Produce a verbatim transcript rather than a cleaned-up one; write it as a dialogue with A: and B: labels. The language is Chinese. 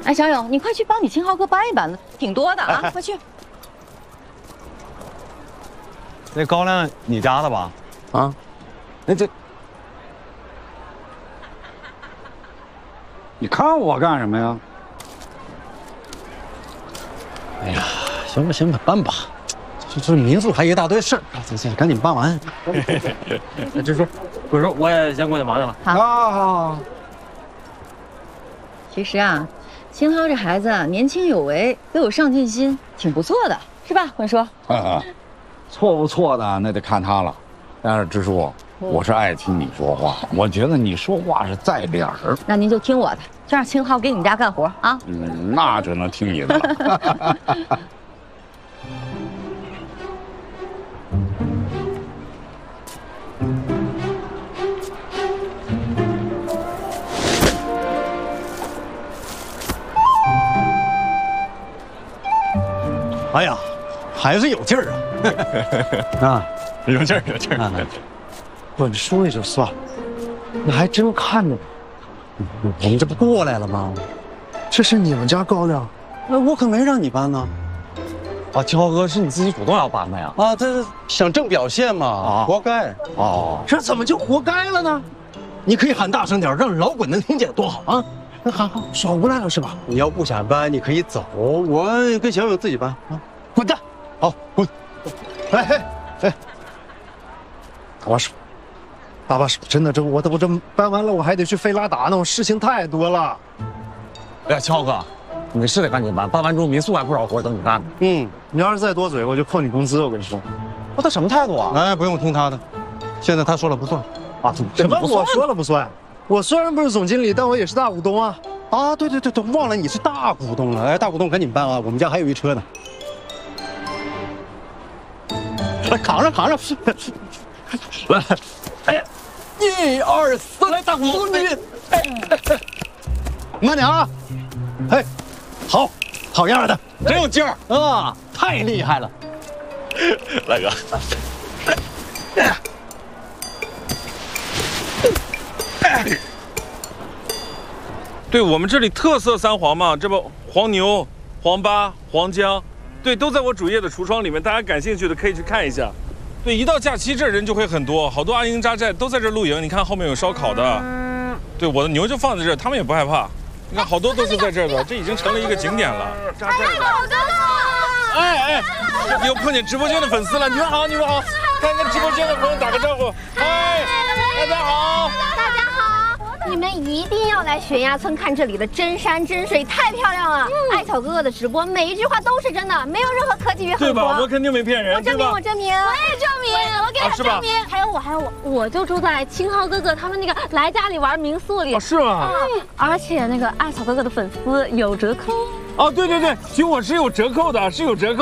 A: 哎，小勇，你快去帮你青浩哥搬一搬了，挺多的啊，快去。
B: 那高粱你家的吧？
C: 啊，那这，你看我干什么呀？
D: 哎呀，行吧行吧，搬吧。这这民宿还一大堆事儿，行行，赶紧搬完。
B: 那支书，支书，我也先过去忙去了。
A: 好。
C: 啊，
A: 其实啊，青浩这孩子年轻有为，又有上进心，挺不错的，是吧，坤叔？
C: 啊，错不错的那得看他了。但是支书，我是爱听你说话，我觉得你说话是在理儿。
A: 那您就听我的，就让青浩给你们家干活啊。
C: 嗯，那只能听你的了。
D: 哎呀，还是有劲儿啊！啊，
B: 有劲儿，有劲儿。
D: 啊，不，你说也就算了，你还真看着。我们这不过来了吗？
E: 这是你们家高粱？
D: 那我可没让你搬呢。
B: 啊，青浩哥是你自己主动要搬的呀？
D: 啊，这想挣表现嘛，
B: 啊
D: 活该。
B: 哦，
D: 这怎么就活该了呢？你可以喊大声点，让老滚能听见，多好啊！
E: 那好好，耍无赖了是吧？
D: 你要不想搬，你可以走，我跟小勇自己搬啊！
E: 滚蛋！
D: 好，滚！
E: 哎哎哎，大把手，大把手，真的，这我这我这搬完了，我还得去费拉达呢，我事情太多了。
B: 哎呀，青浩哥，你是得赶紧搬，搬完之后民宿还不少活等你干呢。
E: 嗯，你要是再多嘴，我就扣你工资，我跟你说。
B: 我他什么态度啊？
D: 哎，不用听他的，现在他说了不算
B: 啊，
E: 什么？我说了不算。我虽然不是总经理，但我也是大股东啊！
D: 啊，对对对对，忘了你是大股东了。哎，大股东赶紧搬啊，我们家还有一车呢。来，扛上扛上，来，哎，一二三，来，大股东你，哎，慢点啊！哎，好，好样的，真有劲儿啊，太厉害了，
B: 来哥。
F: 对我们这里特色三黄嘛，这不黄牛、黄八、黄姜，对，都在我主页的橱窗里面，大家感兴趣的可以去看一下。对，一到假期这人就会很多，好多阿英扎寨都在这露营。你看后面有烧烤的，对，我的牛就放在这儿，他们也不害怕。你看好多都是在这儿的，这已经成了一个景点了。扎寨的。哎哎，又碰见直播间的粉丝了，你们好，你们好，看跟直播间的朋友打个招呼。嗨，大家好。
G: 大家好，你们一定要来悬崖村看这里的真山真水，太漂亮了！艾草哥哥的直播每一句话都是真的，没有任何科技与狠活。
F: 对吧？我肯定没骗人。
G: 我证明，我证明，我也证明，我给他证明。
H: 还有我，还有我，我就住在青浩哥哥他们那个来家里玩民宿里。
F: 哦，是吗？
H: 嗯，而且那个艾草哥哥的粉丝有折扣。
F: 哦，对对对，请我是有折扣的，是有折扣。